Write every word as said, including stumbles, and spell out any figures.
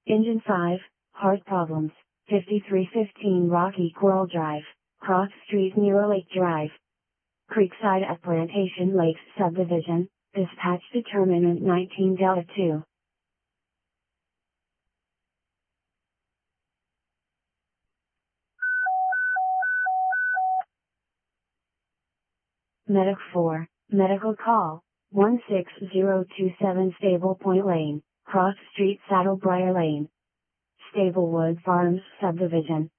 Engine five, Heart Problems, fifty-three fifteen Rocky Coral Drive, Cross Street near Lake Drive. Creekside at Plantation Lakes Subdivision, dispatch determinant nineteen Delta two. Medic four, medical call, one six zero two seven Stable Point Lane, Cross Street Saddlebriar Lane. Staplewood Farms Subdivision,